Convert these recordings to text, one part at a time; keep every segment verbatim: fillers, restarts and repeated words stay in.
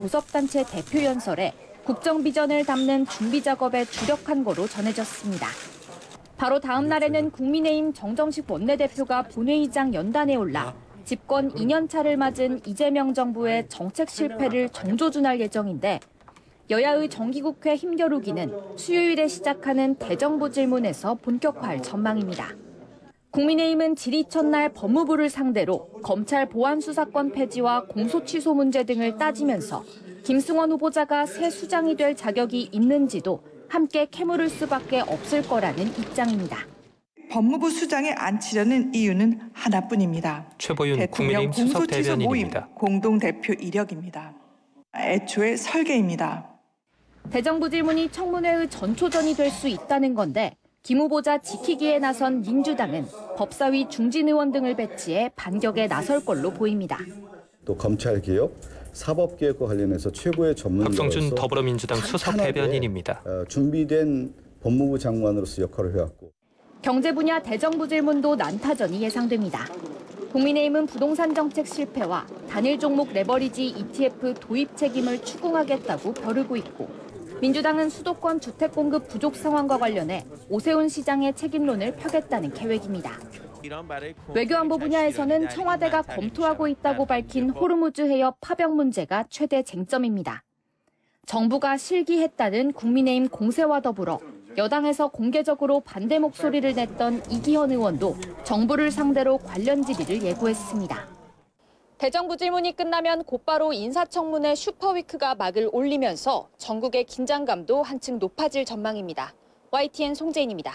교섭단체 대표 연설에 국정 비전을 담는 준비 작업에 주력한 거로 전해졌습니다. 바로 다음 날에는 국민의힘 정정식 원내대표가 본회의장 연단에 올라 집권 이 년 차를 맞은 이재명 정부의 정책 실패를 정조준할 예정인데 여야의 정기국회 힘겨루기는 수요일에 시작하는 대정부 질문에서 본격화할 전망입니다. 국민의힘은 질의 첫날 법무부를 상대로 검찰 보안수사권 폐지와 공소취소 문제 등을 따지면서 김승원 후보자가 새 수장이 될 자격이 있는지도 함께 캐물을 수밖에 없을 거라는 입장입니다. 법무부 수장에 앉히려는 이유는 하나뿐입니다. 최보윤 국민의힘 수석 대변인입니다. 모임 공동대표 이력입니다. 애초에 설계입니다. 대정부 질문이 청문회의 전초전이 될 수 있다는 건데 김 후보자 지키기에 나선 민주당은 법사위 중진 의원 등을 배치해 반격에 나설 걸로 보입니다. 또 검찰개혁, 사법개혁과 관련해서 최고의 전문가로서 박성준 더불어민주당 수석 대변인입니다. 준비된 법무부 장관으로서 역할을 해왔고. 경제 분야 대정부 질문도 난타전이 예상됩니다. 국민의힘은 부동산 정책 실패와 단일 종목 레버리지 이티에프 도입 책임을 추궁하겠다고 벼르고 있고 민주당은 수도권 주택 공급 부족 상황과 관련해 오세훈 시장의 책임론을 펴겠다는 계획입니다. 외교안보 분야에서는 청와대가 검토하고 있다고 밝힌 호르무즈 해협 파병 문제가 최대 쟁점입니다. 정부가 실기했다는 국민의힘 공세와 더불어 여당에서 공개적으로 반대 목소리를 냈던 이기현 의원도 정부를 상대로 관련 질의를 예고했습니다. 대정부 질문이 끝나면 곧바로 인사청문회 슈퍼위크가 막을 올리면서 전국의 긴장감도 한층 높아질 전망입니다. 와이티엔 송재인입니다.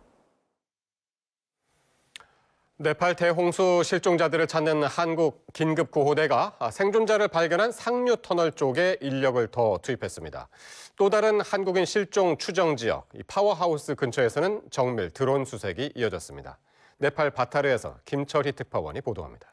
네팔 대홍수 실종자들을 찾는 한국 긴급구호대가 생존자를 발견한 상류 터널 쪽에 인력을 더 투입했습니다. 또 다른 한국인 실종 추정 지역 파워하우스 근처에서는 정밀 드론 수색이 이어졌습니다. 네팔 바타르에서 김철희 특파원이 보도합니다.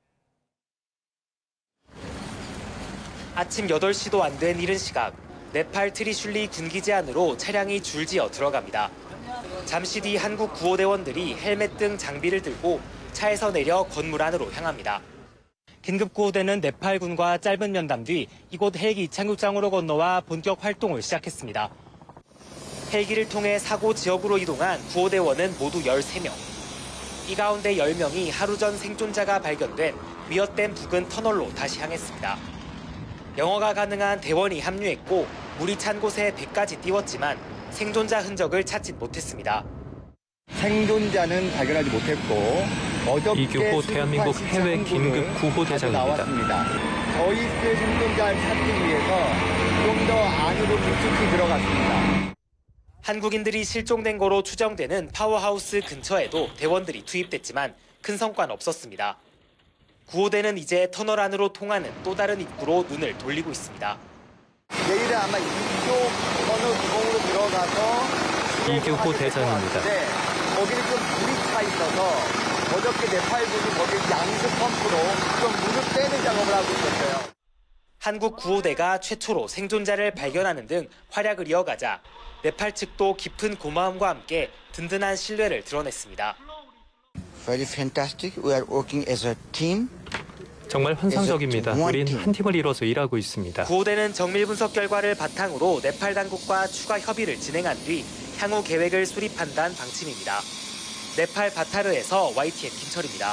아침 여덟 시도 안 된 이른 시각, 네팔 트리슐리 군기지 안으로 차량이 줄지어 들어갑니다. 잠시 뒤 한국 구호대원들이 헬멧 등 장비를 들고 차에서 내려 건물 안으로 향합니다. 긴급구호대는 네팔군과 짧은 면담 뒤 이곳 헬기 착륙장으로 건너와 본격 활동을 시작했습니다. 헬기를 통해 사고 지역으로 이동한 구호대원은 모두 열세 명. 이 가운데 열 명이 하루 전 생존자가 발견된 위어댐 부근 터널로 다시 향했습니다. 영어가 가능한 대원이 합류했고 물이 찬 곳에 배까지 띄웠지만 생존자 흔적을 찾진 못했습니다. 생존자는 발견하지 못했고 어저께 이규호 대한민국 해외 긴급 구호대장입니다. 저희 생존자를 찾기 위해서 좀 더 안으로 깊숙이 들어갔습니다. 한국인들이 실종된 거로 추정되는 파워하우스 근처에도 대원들이 투입됐지만 큰 성과는 없었습니다. 구호대는 이제 터널 안으로 통하는 또 다른 입구로 눈을 돌리고 있습니다. 내일은 아마 이쪽 터널 구멍으로 들어가서 이규호 대장입니다. 네, 거기는 좀 물이 차 있어서 어저께 네팔군이 거기 양수 펌프로 좀 물을 빼는 작업을 하고 있었어요. 한국 구호대가 최초로 생존자를 발견하는 등 활약을 이어가자 네팔 측도 깊은 고마움과 함께 든든한 신뢰를 드러냈습니다. Very fantastic. We are working as a team. 정말 환상적입니다. 우린 한 팀을 이뤄서 일하고 있습니다. 구호대는 정밀 분석 결과를 바탕으로 네팔 당국과 추가 협의를 진행한 뒤 향후 계획을 수립한다는 방침입니다. 네팔 바타르에서 와이티엔 김철입니다.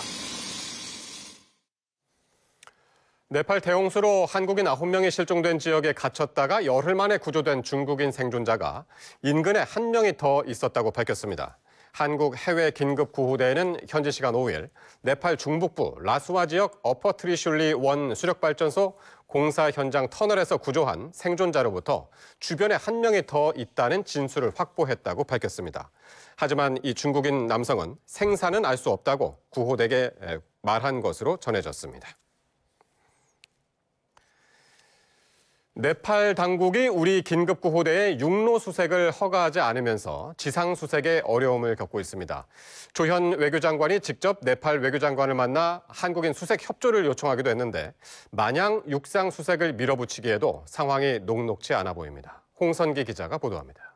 네팔 대홍수로 한국인 아홉 명이 실종된 지역에 갇혔다가 열흘 만에 구조된 중국인 생존자가 인근에 한 명이 더 있었다고 밝혔습니다. 한국 해외 긴급구호대는 현지 시간 오 일 네팔 중북부 라수아 지역 어퍼 트리슐리 원 수력발전소 공사 현장 터널에서 구조한 생존자로부터 주변에 한 명이 더 있다는 진술을 확보했다고 밝혔습니다. 하지만 이 중국인 남성은 생사는 알 수 없다고 구호대에게 말한 것으로 전해졌습니다. 네팔 당국이 우리 긴급구호대의 육로 수색을 허가하지 않으면서 지상 수색에 어려움을 겪고 있습니다. 조현 외교장관이 직접 네팔 외교장관을 만나 한국인 수색 협조를 요청하기도 했는데 마냥 육상 수색을 밀어붙이기에도 상황이 녹록지 않아 보입니다. 홍선기 기자가 보도합니다.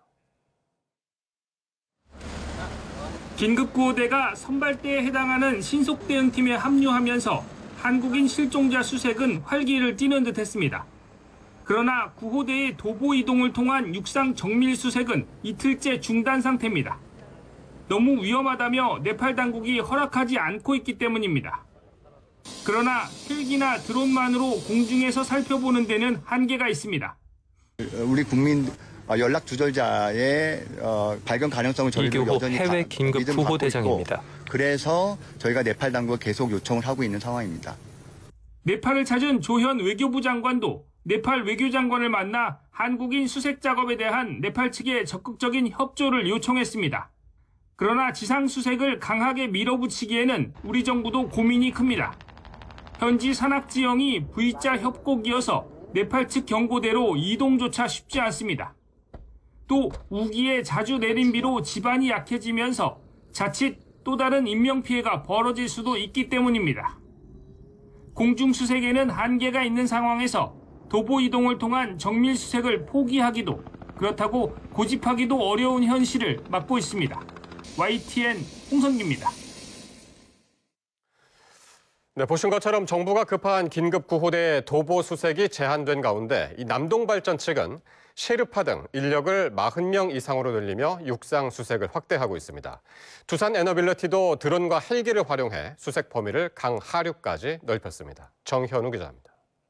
긴급구호대가 선발대에 해당하는 신속대응팀에 합류하면서 한국인 실종자 수색은 활기를 띠는 듯했습니다. 그러나 구호대의 도보 이동을 통한 육상 정밀 수색은 이틀째 중단 상태입니다. 너무 위험하다며 네팔 당국이 허락하지 않고 있기 때문입니다. 그러나 헬기나 드론만으로 공중에서 살펴보는 데는 한계가 있습니다. 우리 국민 연락 두절자의 발견 가능성을 저희도 이교호 여전히 해외 긴급 믿음 갖고 부호대장입니다. 있고, 그래서 저희가 네팔 당국에 계속 요청을 하고 있는 상황입니다. 네팔을 찾은 조현 외교부 장관도 네팔 외교장관을 만나 한국인 수색 작업에 대한 네팔 측의 적극적인 협조를 요청했습니다. 그러나 지상 수색을 강하게 밀어붙이기에는 우리 정부도 고민이 큽니다. 현지 산악 지형이 V자 협곡이어서 네팔 측 경고대로 이동조차 쉽지 않습니다. 또 우기에 자주 내린 비로 지반이 약해지면서 자칫 또 다른 인명피해가 벌어질 수도 있기 때문입니다. 공중수색에는 한계가 있는 상황에서 도보 이동을 통한 정밀 수색을 포기하기도, 그렇다고 고집하기도 어려운 현실을 맞고 있습니다. 와이티엔 홍성기입니다. 네, 보신 것처럼 정부가 급한 긴급 구호대의 도보 수색이 제한된 가운데 이 남동발전 측은 셰르파 등 인력을 사십 명 이상으로 늘리며 육상 수색을 확대하고 있습니다. 두산 에너빌리티도 드론과 헬기를 활용해 수색 범위를 강하류까지 넓혔습니다. 정현우 기자입니다.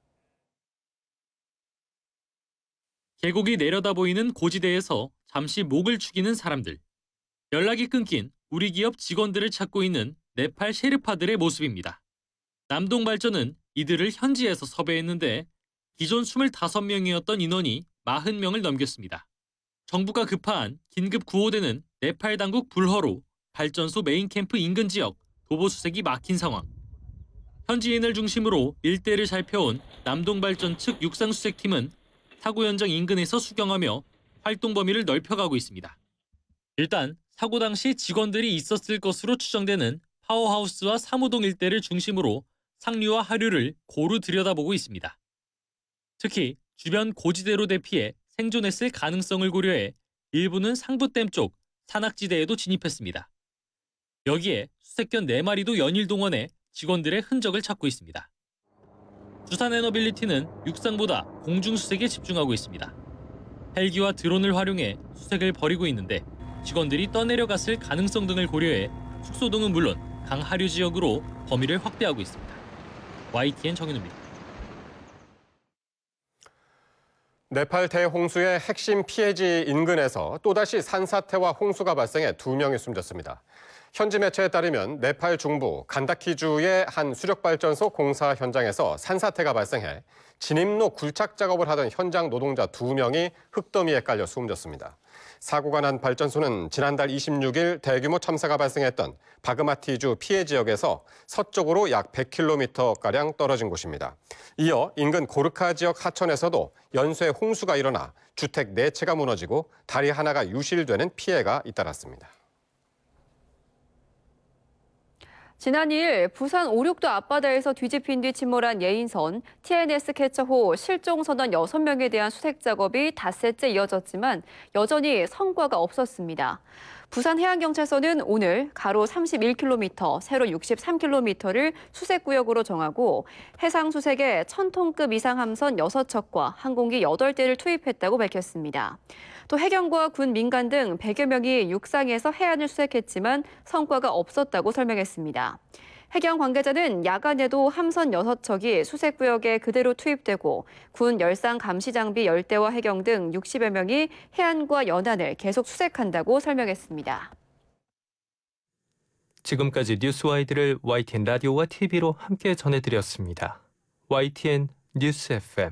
계곡이 내려다 보이는 고지대에서 잠시 목을 축이는 사람들. 연락이 끊긴 우리 기업 직원들을 찾고 있는 네팔 셰르파들의 모습입니다. 남동발전은 이들을 현지에서 섭외했는데 기존 이십오 명이었던 인원이 사십 명을 넘겼습니다. 정부가 급한 긴급 구호대는 네팔 당국 불허로 발전소 메인 캠프 인근 지역 도보 수색이 막힌 상황. 현지인을 중심으로 일대를 살펴온 남동발전 측 육상수색팀은 사고 현장 인근에서 수경하며 활동 범위를 넓혀가고 있습니다. 일단 사고 당시 직원들이 있었을 것으로 추정되는 파워하우스와 사무동 일대를 중심으로 상류와 하류를 고루 들여다보고 있습니다. 특히 주변 고지대로 대피해 생존했을 가능성을 고려해 일부는 상부댐 쪽 산악지대에도 진입했습니다. 여기에 수색견 네 마리도 연일 동원해 직원들의 흔적을 찾고 있습니다. 두산 에너빌리티는 육상보다 공중수색에 집중하고 있습니다. 헬기와 드론을 활용해 수색을 벌이고 있는데 직원들이 떠내려갔을 가능성 등을 고려해 숙소동은 물론 강하류 지역으로 범위를 확대하고 있습니다. 와이티엔 정현우입니다. 네팔 대홍수의 핵심 피해지 인근에서 또다시 산사태와 홍수가 발생해 두 명이 숨졌습니다. 현지 매체에 따르면 네팔 중부 간다키주의 한 수력발전소 공사 현장에서 산사태가 발생해 진입로 굴착 작업을 하던 현장 노동자 두 명이 흙더미에 깔려 숨졌습니다. 사고가 난 발전소는 지난달 이십육일 대규모 참사가 발생했던 바그마티주 피해 지역에서 서쪽으로 약 백 킬로미터가량 떨어진 곳입니다. 이어 인근 고르카 지역 하천에서도 연쇄 홍수가 일어나 주택 네 채가 무너지고 다리 하나가 유실되는 피해가 잇따랐습니다. 지난 이일 부산 오륙도 앞바다에서 뒤집힌 뒤 침몰한 예인선 티엔에스 캐처호 실종 선원 여섯 명에 대한 수색 작업이 닷새째 이어졌지만 여전히 성과가 없었습니다. 부산해양경찰서는 오늘 가로 삼십일 킬로미터, 세로 육십삼 킬로미터를 수색구역으로 정하고 해상 수색에 천 톤급 이상 함선 여섯 척과 항공기 여덟 대를 투입했다고 밝혔습니다. 또 해경과 군 민간 등 백여 명이 육상에서 해안을 수색했지만 성과가 없었다고 설명했습니다. 해경 관계자는 야간에도 함선 여섯 척이 수색구역에 그대로 투입되고 군 열상 감시 장비 열 대와 해경 등 육십여 명이 해안과 연안을 계속 수색한다고 설명했습니다. 지금까지 뉴스와이드를 와이티엔 라디오와 티비로 함께 전해드렸습니다. 와이티엔 뉴스 에프엠.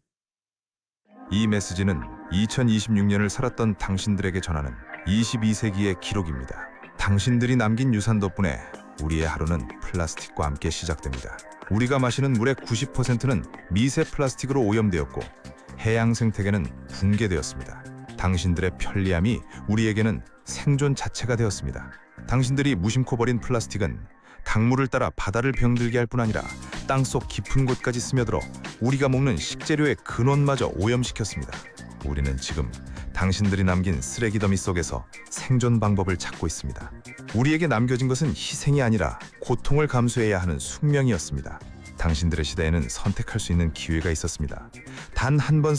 이 메시지는 이천이십육 년을 살았던 당신들에게 전하는 이십이 세기의 기록입니다. 당신들이 남긴 유산 덕분에 우리의 하루는 플라스틱과 함께 시작됩니다. 우리가 마시는 물의 구십 퍼센트는 미세 플라스틱으로 오염되었고 해양 생태계는 붕괴되었습니다. 당신들의 편리함이 우리에게는 생존 자체가 되었습니다. 당신들이 무심코 버린 플라스틱은 강물을 따라 바다를 병들게 할 뿐 아니라 땅속 깊은 곳까지 스며들어 우리가 먹는 식재료의 근원마저 오염시켰습니다. 우리는 지금 당신들이 남긴 쓰레기 더미 속에서 생존 방법을 찾고 있습니다. 우리에게 남겨진 것은 희생이 아니라 고통을 감수해야 하는 숙명이었습니다. 당신들의 시대에는 선택할 수 있는 기회가 있었습니다. 단 한 번